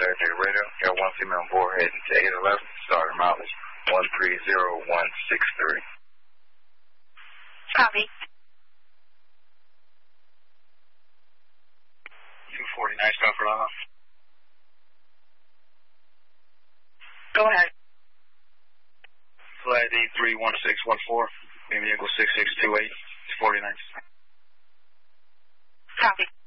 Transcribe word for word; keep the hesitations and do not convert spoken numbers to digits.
Flair Radio. Got one female on board heading to eight eleven, starting mileage one three zero one six three. Copy. two forty-nine, South Carolina. Go ahead. Flight D three one six one four, vehicle six six two eight, forty-nine. Copy.